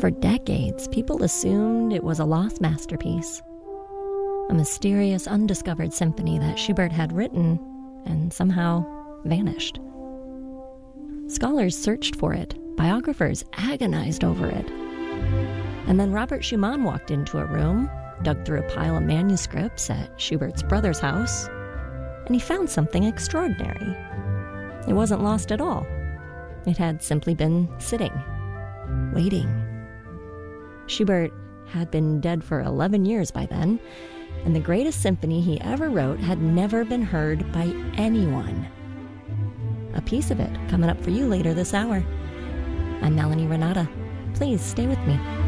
For decades, people assumed it was a lost masterpiece, a mysterious, undiscovered symphony that Schubert had written and somehow vanished. Scholars searched for it, biographers agonized over it. And then Robert Schumann walked into a room, dug through a pile of manuscripts at Schubert's brother's house, and he found something extraordinary. It wasn't lost at all. It had simply been sitting, waiting. Schubert had been dead for 11 years by then, and the greatest symphony he ever wrote had never been heard by anyone. A piece of it coming up for you later this hour. I'm Melanie Renata. Please stay with me.